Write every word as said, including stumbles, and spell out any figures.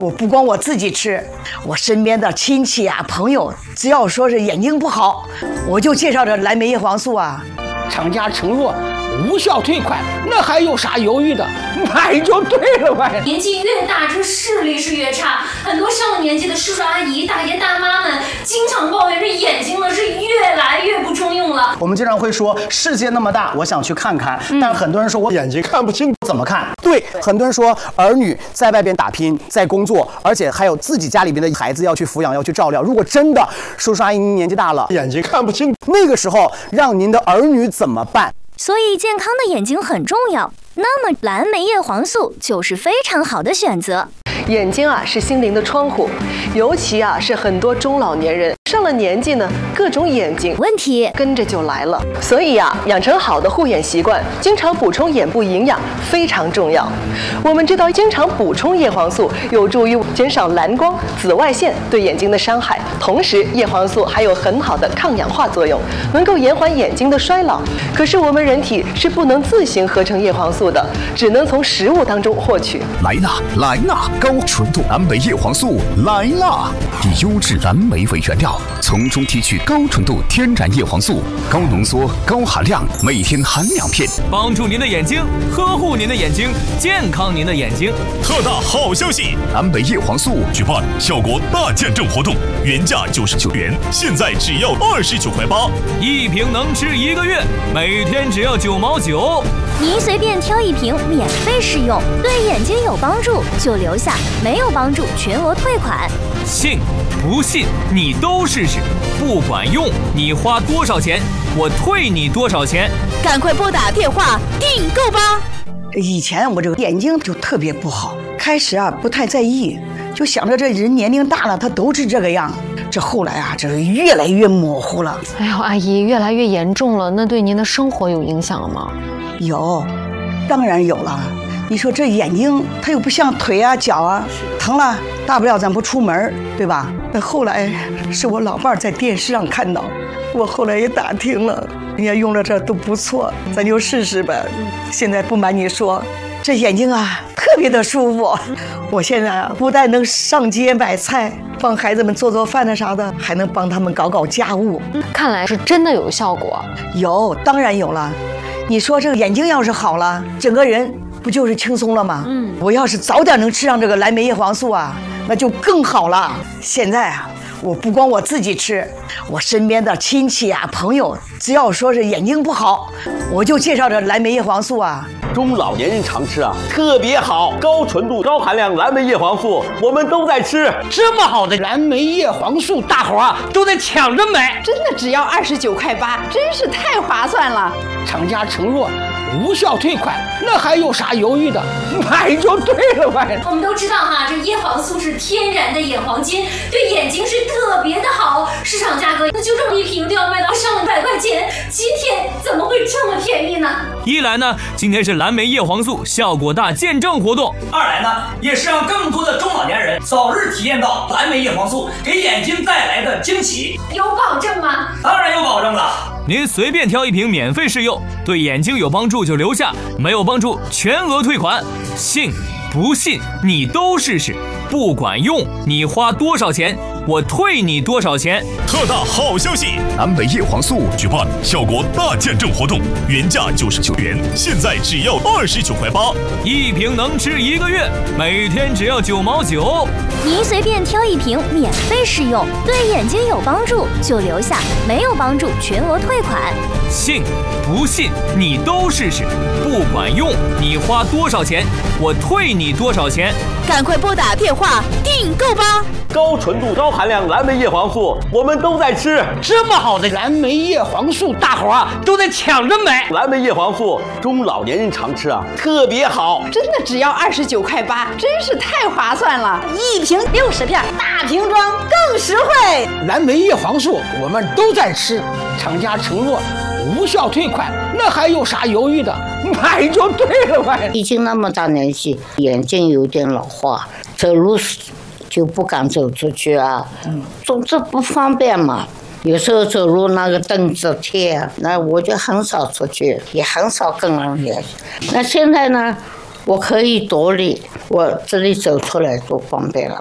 我不光我自己吃，我身边的亲戚啊、朋友，只要说是眼睛不好，我就介绍这蓝莓叶黄素啊。 厂家承诺无效退款，那还有啥犹豫的？买就对了呗。 年纪越大，这视力是越差。很多上了年纪的叔叔阿姨、大爷大妈们，经常抱怨这眼睛呢是越来越不中用了。 我们经常会说，世界那么大，我想去看看。嗯、但很多人说我眼睛看不清，怎么看？对，很多人说儿女在外边打拼，在工作，而且还有自己家里边的孩子要去抚养，要去照料。如果真的叔叔阿姨您年纪大了，眼睛看不清，那个时候让您的儿女怎么办？ 所以健康的眼睛很重要，那么蓝莓叶黄素就是非常好的选择。 眼睛啊是心灵的窗户，尤其啊是很多中老年人上了年纪呢，各种眼睛问题跟着就来了。所以啊，养成好的护眼习惯，经常补充眼部营养非常重要。我们知道，经常补充叶黄素有助于减少蓝光、紫外线对眼睛的伤害，同时叶黄素还有很好的抗氧化作用，能够延缓眼睛的衰老。可是我们人体是不能自行合成叶黄素的，只能从食物当中获取。 来啦来啦，高纯度蓝莓叶黄素来啦！以优质蓝莓为原料，从中提取高纯度天然叶黄素，高浓缩、高含量，每天含两片， 帮助您的眼睛，呵护您的眼睛，健康您的眼睛。 特大好消息！ 蓝莓叶黄素举办效果大见证活动，原价九十九元，现在只要二十九块八， 一瓶能吃一个月，每天只要九毛九。 您随便挑一瓶免费试用，对眼睛有帮助就留下，没有帮助全额退款。 信不信你都试试，不管用你花多少钱，我退你多少钱。 赶快拨打电话订购吧。 以前我这个眼睛就特别不好，开始啊不太在意，就想着这人年龄大了他都是这个样。这后来啊，这是越来越模糊了。 哎呦，阿姨，越来越严重了，那对您的生活有影响了吗？ 有，当然有了。你说这眼睛它又不像腿啊脚啊，疼了大不了咱不出门，对吧？那后来是我老伴在电视上看到，我后来也打听了，人家用了这都不错，咱就试试呗。现在不瞒你说，这眼睛啊特别的舒服。我现在啊不但能上街买菜，帮孩子们做做饭的啥的，还能帮他们搞搞家务。 看来是真的有效果。 有，当然有了。你说这个眼睛要是好了，整个人不就是轻松了吗？嗯，我要是早点能吃上这个蓝莓叶黄素啊，那就更好了。现在啊，我不光我自己吃，我身边的亲戚啊、朋友，只要说是眼睛不好，我就介绍这蓝莓叶黄素啊。 中老年人常吃啊，特别好，高纯度、高含量蓝莓叶黄素，我们都在吃。 这么好的蓝莓叶黄素，大伙啊都得抢着买， 真的只要二十九块八，真是太划算了。 厂家承诺无效退款，那还有啥犹豫的？买就对了呗。 我们都知道哈，这叶黄素是天然的眼黄金，对眼睛是特别的好。市场价格那就这么一瓶都要卖到上百块钱，今天怎么会这么便宜呢？ 一来呢，今天是蓝莓叶黄素效果大见证活动； 二来呢，也是让更多的中老年人早日体验到蓝莓叶黄素给眼睛带来的惊喜。 有保证吗？ 当然有保证了。 您随便挑一瓶免费试用，对眼睛有帮助就留下，没有帮助全额退款。信不信你都试试，不管用你花多少钱，我退你多少钱。 特大好消息！ 蓝莓叶黄素举办效果大见证活动，原价九十九元，现在只要二十九块八， 一瓶能吃一个月，每天只要九毛九。 您随便挑一瓶免费试用，对眼睛有帮助就留下，没有帮助全额退款。 信不信你都试试，不管用你花多少钱，我退你多少钱。 赶快拨打电话订购吧。 高纯度、高含量蓝莓叶黄素，我们都在吃。 这么好的蓝莓叶黄素，大伙啊都得抢着买。 蓝莓叶黄素，中老年人常吃啊，特别好。 真的只要二十九块八，真是太划算了。一瓶六十片，大瓶装更实惠。 蓝莓叶黄素我们都在吃，厂家承诺无效退款，那还有啥犹豫的？买就对了呗。 已经那么大年纪，眼睛有点老化，走路就不敢走出去啊，嗯，总之不方便嘛。有时候走路那个凳子贴，那我就很少出去，也很少跟人联系。那现在呢， 我可以躲里，我这里走出来多方便了。